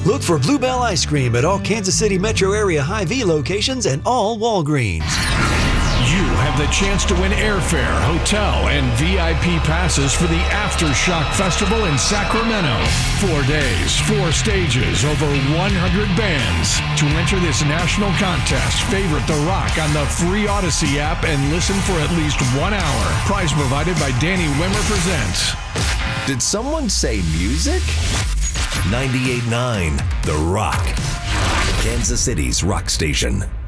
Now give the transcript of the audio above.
Look for Bluebell Ice Cream at all Kansas City metro area Hy-Vee locations and all Walgreens. You have the chance to win airfare, hotel, and VIP passes for the Aftershock Festival in Sacramento. 4 days, 4 stages, over 100 bands. To enter this national contest, favorite The Rock on the free Odyssey app and listen for at least 1 hour. Prize provided by Danny Wimmer Presents. Did someone say music? 98.9 The Rock. Kansas City's rock station.